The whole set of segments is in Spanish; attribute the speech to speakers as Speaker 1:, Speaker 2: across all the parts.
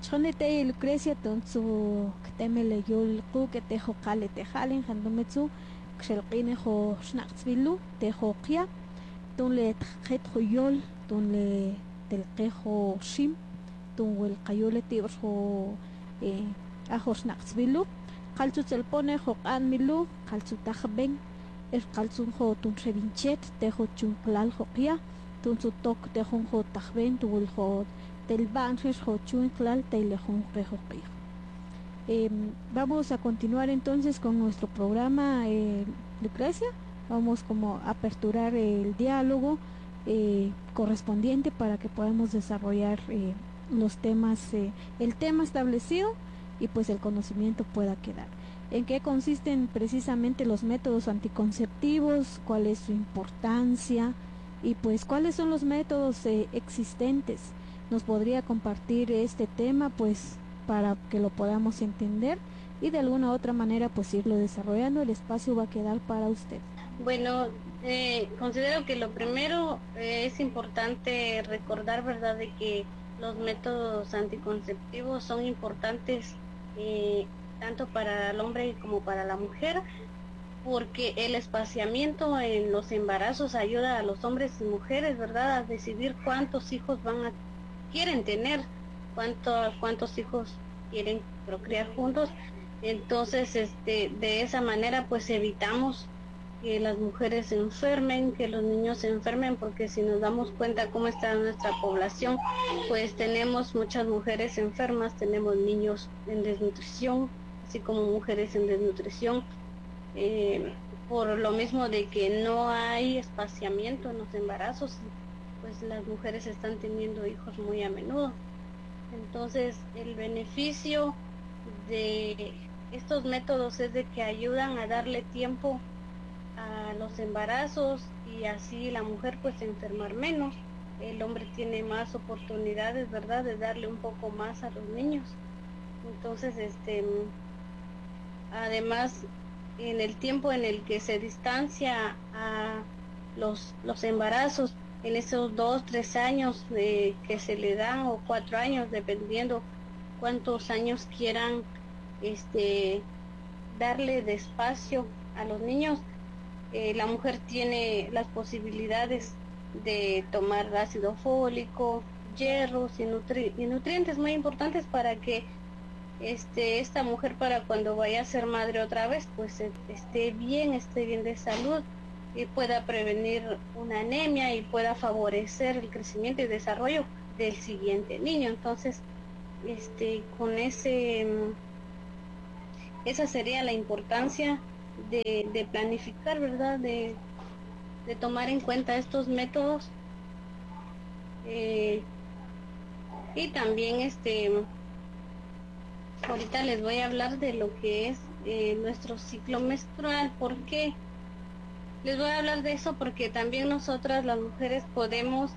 Speaker 1: chonete Lucrecia tonzu ktemele yul ku que tejo kale tejalen handometsu xelqine jo shnaqtsbilu tejo qia ton le tjet yol ton le telqejo shim ton wel qayole tibjo ajo shnaqtsbilu qaltsu telpone jo qanmilu qaltsu tajben el qaltsun jo ton revinchet tejo chunqlal jo qia ton su tok tejo jo tajben tu wel jo del banches jo chunqlal telejun qejo qia. Vamos a continuar entonces con nuestro programa, Lucrecia. Vamos como a aperturar el diálogo correspondiente para que podamos desarrollar los temas, el tema establecido y pues el conocimiento pueda quedar. ¿En qué consisten precisamente los métodos anticonceptivos? ¿Cuál es su importancia? Y pues cuáles son los métodos existentes. Nos podría compartir este tema pues para que lo podamos entender y de alguna otra manera pues irlo desarrollando. El espacio va a quedar para usted.
Speaker 2: Bueno, considero que lo primero es importante recordar, ¿verdad?, de que los métodos anticonceptivos son importantes tanto para el hombre como para la mujer, porque el espaciamiento en los embarazos ayuda a los hombres y mujeres, ¿verdad?, a decidir cuántos hijos quieren tener, cuántos hijos quieren procrear juntos. Entonces, de esa manera pues evitamos que las mujeres se enfermen, que los niños se enfermen, porque si nos damos cuenta cómo está nuestra población, pues tenemos muchas mujeres enfermas, tenemos niños en desnutrición, así como mujeres en desnutrición, por lo mismo de que no hay espaciamiento en los embarazos, pues las mujeres están teniendo hijos muy a menudo. Entonces, el beneficio de estos métodos es de que ayudan a darle tiempo a los embarazos y así la mujer pues enfermar menos. El hombre tiene más oportunidades, ¿verdad?, de darle un poco más a los niños. Entonces, además, en el tiempo en el que se distancia a los embarazos, en esos 2, 3 años que se le dan, o 4 años, dependiendo cuántos años quieran darle de espacio a los niños, la mujer tiene las posibilidades de tomar ácido fólico, hierros y nutrientes muy importantes para que esta mujer, para cuando vaya a ser madre otra vez, pues esté bien de salud y pueda prevenir una anemia y pueda favorecer el crecimiento y desarrollo del siguiente niño. Entonces, con esa sería la importancia de planificar, ¿verdad?, de tomar en cuenta estos métodos. Y también ahorita les voy a hablar de lo que es nuestro ciclo menstrual. ¿Por qué les voy a hablar de eso? Porque también nosotras las mujeres podemos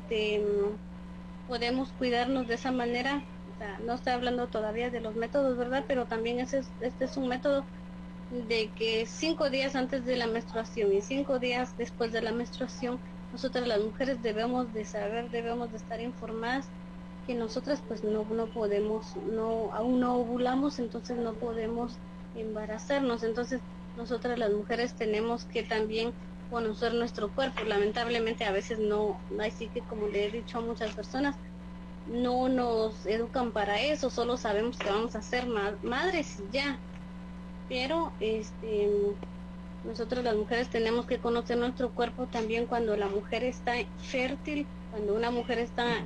Speaker 2: cuidarnos de esa manera. O sea, no estoy hablando todavía de los métodos, ¿verdad?, pero también este es un método de que 5 días antes de la menstruación y 5 días después de la menstruación, nosotras las mujeres debemos de saber, debemos de estar informadas que nosotras pues no podemos, aún no ovulamos, entonces no podemos embarazarnos. Entonces nosotras las mujeres tenemos que también conocer nuestro cuerpo. Lamentablemente a veces no, así que como le he dicho a muchas personas, no nos educan para eso, solo sabemos que vamos a ser madres y ya. Pero nosotros las mujeres tenemos que conocer nuestro cuerpo también cuando la mujer está fértil, cuando una mujer está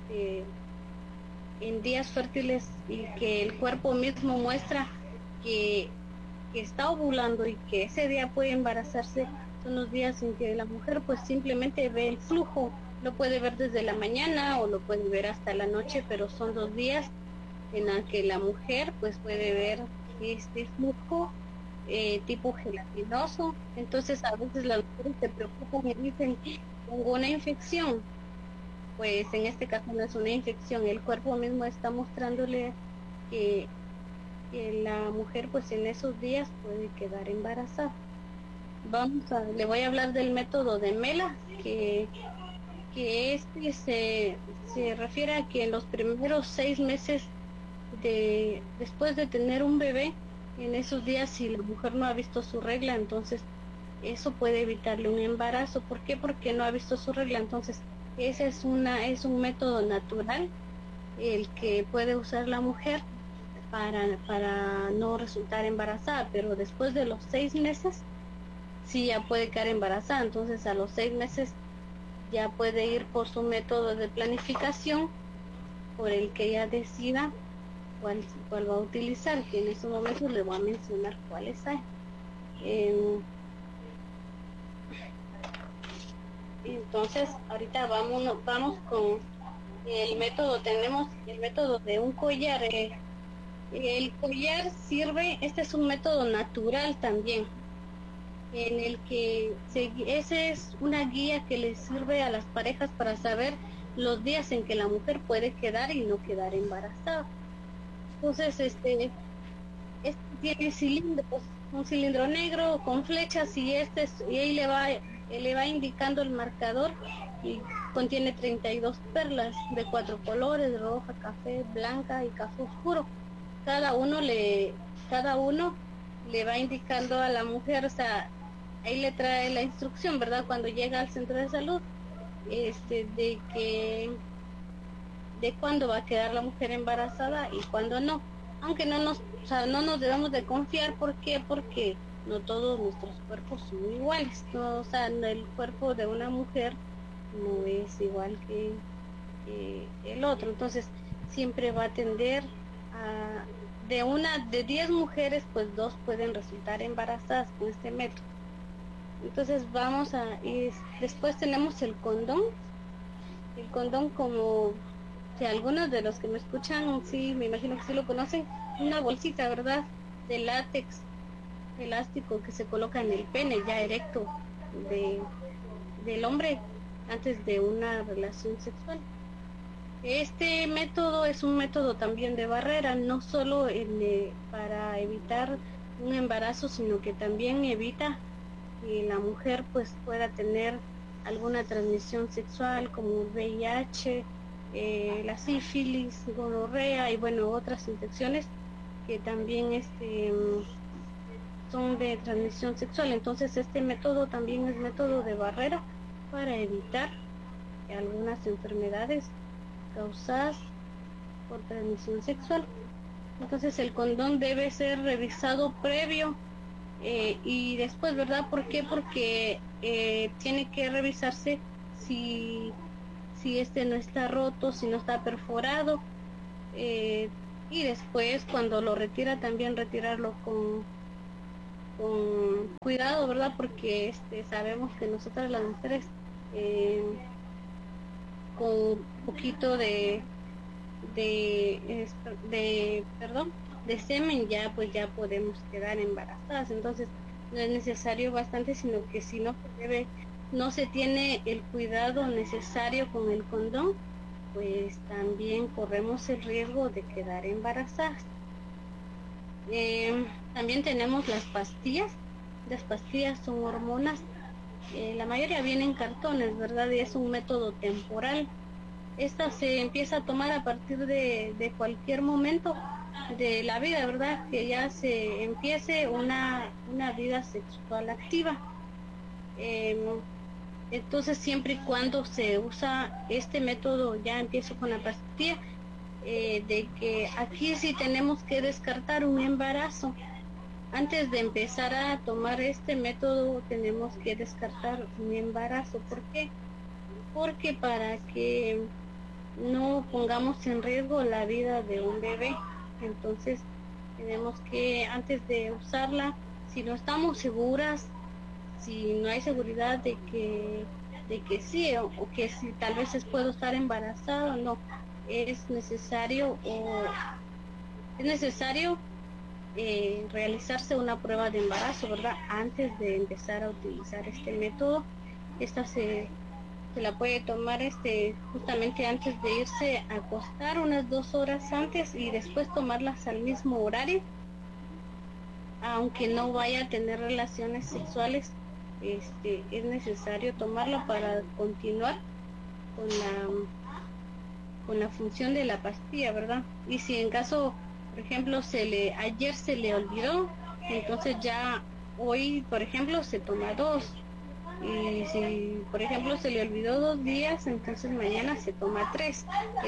Speaker 2: en días fértiles y que el cuerpo mismo muestra que está ovulando y que ese día puede embarazarse. Son los días en que la mujer pues simplemente ve el flujo, lo puede ver desde la mañana o lo puede ver hasta la noche, pero son 2 días en los que la mujer pues puede ver este flujo tipo gelatinoso. Entonces a veces las mujeres se preocupan y dicen, tengo una infección. Pues en este caso no es una infección, el cuerpo mismo está mostrándole que la mujer pues en esos días puede quedar embarazada. Le voy a hablar del método de Mela, que se refiere a que en los primeros 6 meses después de tener un bebé, en esos días si la mujer no ha visto su regla, entonces eso puede evitarle un embarazo. ¿Por qué? Porque no ha visto su regla. Entonces ese es un método natural el que puede usar la mujer para no resultar embarazada, pero después de los 6 meses sí ya puede quedar embarazada. Entonces a los 6 meses ya puede ir por su método de planificación, por el que ella decida cuál va a utilizar, que en estos momentos le voy a mencionar cuáles hay. Entonces ahorita vamos con el método. Tenemos el método de un collar. El collar sirve, este es un método natural también, en el que ese es una guía que le sirve a las parejas para saber los días en que la mujer puede quedar y no quedar embarazada. Entonces este tiene cilindros, un cilindro negro con flechas, y ahí le va indicando el marcador, y contiene 32 perlas de 4 colores: roja, café, blanca y café oscuro. Cada uno le va indicando a la mujer, o sea, ahí le trae la instrucción, ¿verdad? Cuando llega al centro de salud, de cuándo va a quedar la mujer embarazada y cuándo no. Aunque no nos debemos de confiar. ¿Por qué? Porque no todos nuestros cuerpos son iguales, ¿no? O sea, el cuerpo de una mujer no es igual que el otro. Entonces siempre va a tender a, de 10 mujeres, pues 2 pueden resultar embarazadas con este método. Entonces y después tenemos el condón. El condón, como si algunos de los que me escuchan, sí, me imagino que sí lo conocen, una bolsita, ¿verdad?, de látex elástico que se coloca en el pene ya erecto del hombre antes de una relación sexual. Este método es un método también de barrera, no solo para evitar un embarazo, sino que también evita que la mujer pues pueda tener alguna transmisión sexual como VIH, la sífilis, gonorrea y bueno, otras infecciones que también son de transmisión sexual. Entonces este método también es método de barrera para evitar algunas enfermedades causadas por transmisión sexual. Entonces el condón debe ser revisado previo y después, ¿verdad? ¿Por qué? Porque tiene que revisarse si no está roto, si no está perforado, y después cuando lo retira también retirarlo con cuidado, ¿verdad? Porque sabemos que nosotras las mujeres con un poquito de semen ya podemos quedar embarazadas. Entonces no es necesario bastante, sino que si no se tiene el cuidado necesario con el condón, pues también corremos el riesgo de quedar embarazadas. También tenemos las pastillas. Las pastillas son hormonas. La mayoría vienen en cartones, ¿verdad? Y es un método temporal. Esta se empieza a tomar a partir de cualquier momento de la vida, ¿verdad? Que ya se empiece una vida sexual activa. Entonces, siempre y cuando se usa este método, ya empiezo con la pastilla, de que aquí sí tenemos que descartar un embarazo. Antes de empezar a tomar este método tenemos que descartar un embarazo. ¿Por qué? Porque para que no pongamos en riesgo la vida de un bebé. Entonces tenemos que, antes de usarla, si no estamos seguras, si no hay seguridad de que sí, o que si tal vez puedo estar embarazada, no, es necesario realizarse una prueba de embarazo, ¿verdad? Antes de empezar a utilizar este método. Esta se la puede tomar justamente antes de irse a acostar, unas 2 horas antes, y después tomarlas al mismo horario, aunque no vaya a tener relaciones sexuales. Es necesario tomarlo para continuar con la función de la pastilla, ¿verdad? Y si en caso, por ejemplo, ayer se le olvidó, entonces ya hoy, por ejemplo, se toma dos. Y si, por ejemplo, se le olvidó 2 días, entonces mañana se toma tres.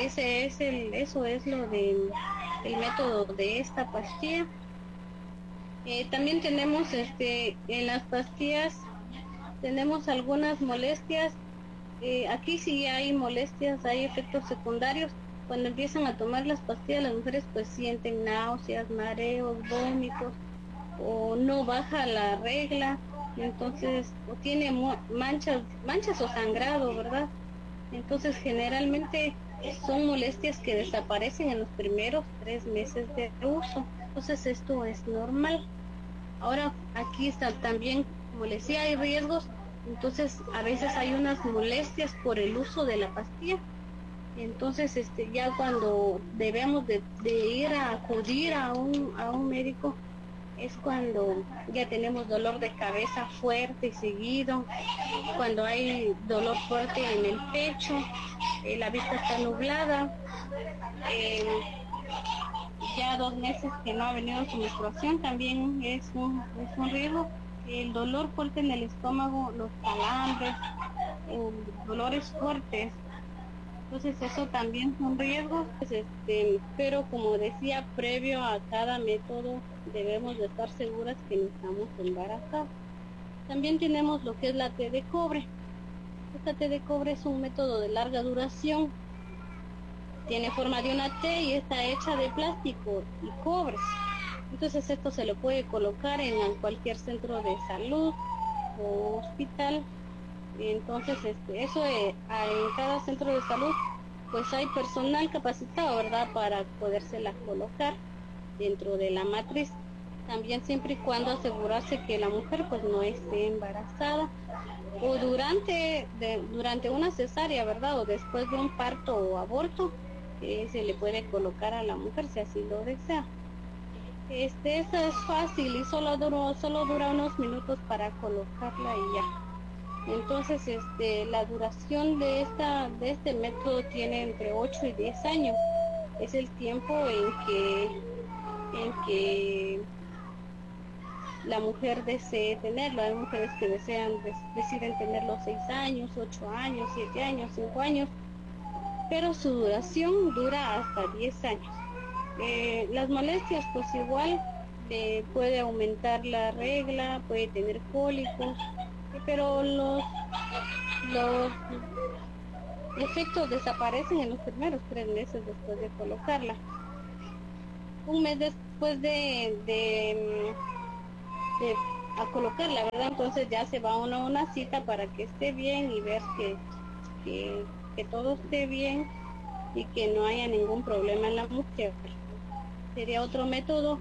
Speaker 2: Eso es lo del el método de esta pastilla. También tenemos en las pastillas, tenemos algunas molestias. Aquí sí hay molestias, hay efectos secundarios. Cuando empiezan a tomar las pastillas, las mujeres pues sienten náuseas, mareos, vómitos, o no baja la regla, entonces, o tiene manchas o sangrado, ¿verdad? Entonces, generalmente son molestias que desaparecen en los primeros 3 meses de uso. Entonces, esto es normal. Ahora, aquí está también, como les decía, hay riesgos. Entonces, a veces hay unas molestias por el uso de la pastilla. Entonces, ya cuando debemos de ir a acudir a un médico, es cuando ya tenemos dolor de cabeza fuerte y seguido, cuando hay dolor fuerte en el pecho, la vista está nublada, eh, ya 2 meses que no ha venido su menstruación también es un riesgo. El dolor fuerte en el estómago, los calambres, dolores fuertes, entonces eso también son riesgos, pues, pero como decía, previo a cada método debemos de estar seguras que no estamos embarazadas. También tenemos lo que es la T de cobre. Esta T de cobre es un método de larga duración. Tiene forma de una T y está hecha de plástico y cobre. Entonces esto se lo puede colocar en cualquier centro de salud o hospital. Entonces eso en cada centro de salud pues hay personal capacitado, ¿verdad? Para podérsela colocar dentro de la matriz. También siempre y cuando asegurarse que la mujer pues no esté embarazada o durante una cesárea, ¿verdad? O después de un parto o aborto, se le puede colocar a la mujer si así lo desea. Eso es fácil y solo dura unos minutos para colocarla y ya. Entonces, la duración de este método tiene entre 8 y 10 años. Es el tiempo en que la mujer desee tenerlo. Hay mujeres que deciden tenerlo 6 años, 8 años, 7 años, 5 años, pero su duración dura hasta 10 años. Las molestias, pues igual, puede aumentar la regla, puede tener cólicos, pero los efectos desaparecen en los primeros 3 meses después de colocarla. Un mes después de a colocarla, ¿verdad? Entonces ya se va uno a una cita para que esté bien y ver que todo esté bien y que no haya ningún problema en la mujer. Sería otro método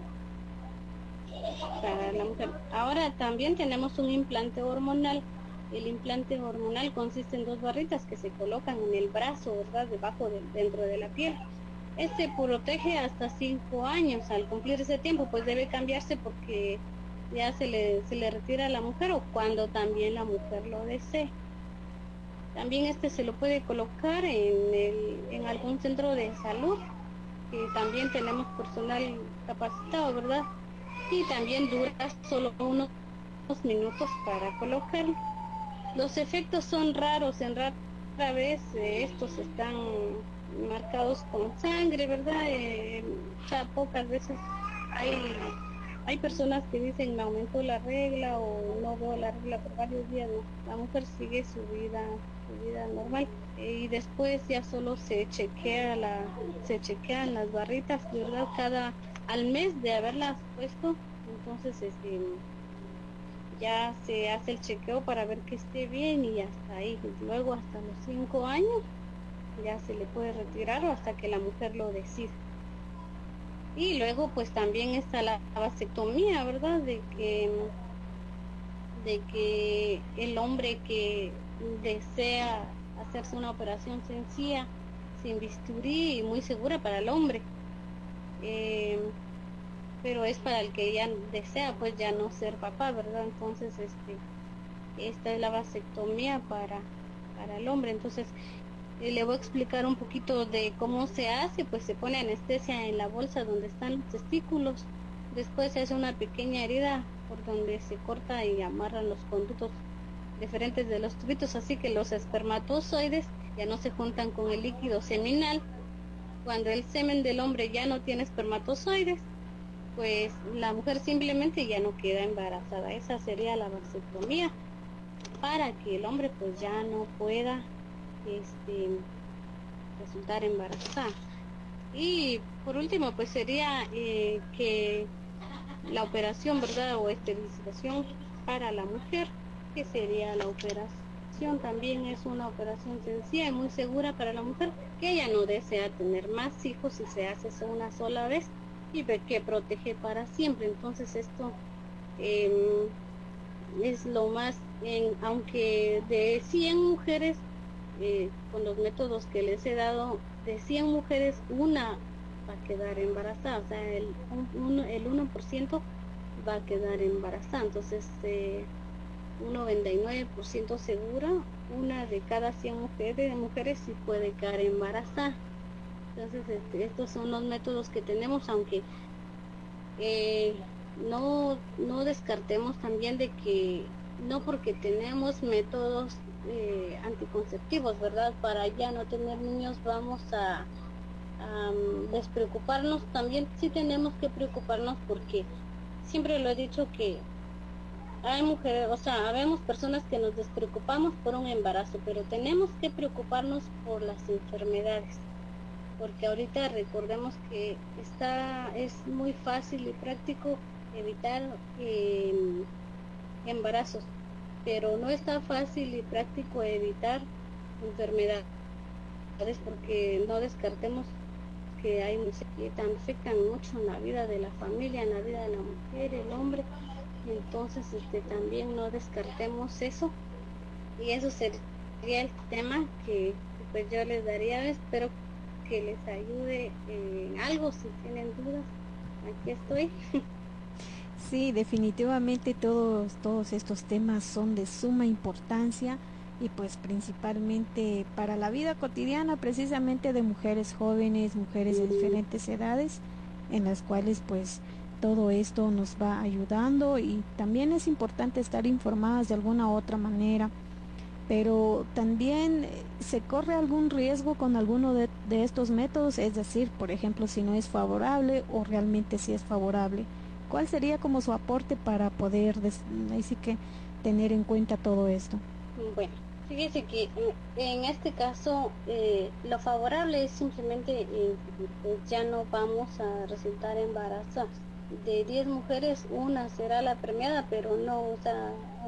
Speaker 2: para la mujer. Ahora también tenemos un implante hormonal. El implante hormonal consiste en 2 barritas que se colocan en el brazo, ¿verdad? Dentro de la piel. Este protege hasta 5 años. Al cumplir ese tiempo, pues debe cambiarse porque ya se le retira a la mujer o cuando también la mujer lo desee. También se lo puede colocar en algún centro de salud, que también tenemos personal capacitado, ¿verdad? Y también dura solo unos minutos para colocarlo. Los efectos son raros, en rara vez estos están marcados con sangre, ¿verdad? O sea, pocas veces hay personas que dicen me aumentó la regla o no veo la regla por varios días. No. La mujer sigue su vida normal y después ya solo se chequean las barritas, ¿verdad? Al mes de haberlas puesto, entonces ya se hace el chequeo para ver que esté bien y hasta ahí. Luego hasta los 5 años ya se le puede retirar o hasta que la mujer lo decida. Y luego pues también está la vasectomía, ¿verdad? De que el hombre que desea hacerse una operación sencilla, sin bisturí y muy segura para el hombre, pero es para el que ya desea pues ya no ser papá, ¿verdad? Entonces esta es la vasectomía para el hombre. Entonces Le voy a explicar un poquito de cómo se hace. Pues se pone anestesia en la bolsa donde están los testículos. Después se hace una pequeña herida por donde se corta y amarran los conductos diferentes de los tubitos, así que los espermatozoides ya no se juntan con el líquido seminal. Cuando el semen del hombre ya no tiene espermatozoides, pues la mujer simplemente ya no queda embarazada. Esa sería la vasectomía, para que el hombre pues ya no pueda resultar embarazada. Y por último pues sería que la operación, ¿verdad? O esterilización para la mujer, que sería la operación. También es una operación sencilla y muy segura para la mujer, que ella no desea tener más hijos y se hace una sola vez y ve que protege para siempre. Entonces esto es lo más, aunque de 100 mujeres, con los métodos que les he dado, de 100 mujeres, una va a quedar embarazada, o sea, el 1% va a quedar embarazada. Entonces, un 99% segura, una de cada 100 mujeres sí puede quedar embarazada. Entonces, estos son los métodos que tenemos, aunque no descartemos también de que no porque tenemos métodos anticonceptivos, ¿verdad? Para ya no tener niños vamos a despreocuparnos. También sí tenemos que preocuparnos, porque siempre lo he dicho que hay mujeres, o sea, habemos personas que nos despreocupamos por un embarazo, pero tenemos que preocuparnos por las enfermedades, porque ahorita recordemos que es muy fácil y práctico evitar embarazos, pero no está fácil y práctico evitar enfermedades, porque no descartemos que hay que afectan mucho en la vida de la familia, en la vida de la mujer, el hombre. Entonces también no descartemos eso, y eso sería el tema que pues yo les daría. Espero que les ayude en algo. Si tienen dudas, aquí estoy.
Speaker 1: Sí, definitivamente todos estos temas son de suma importancia y pues principalmente para la vida cotidiana precisamente de mujeres jóvenes, mujeres de diferentes edades, en las cuales pues todo esto nos va ayudando, y también es importante estar informadas de alguna u otra manera, pero también se corre algún riesgo con alguno de estos métodos, es decir, por ejemplo, si no es favorable o realmente si es favorable. ¿Cuál sería como su aporte para poder ahí sí que tener en cuenta todo esto?
Speaker 2: Bueno, fíjese que en este caso lo favorable es simplemente pues ya no vamos a resultar embarazadas. De 10 mujeres, una será la premiada, pero no, o sea,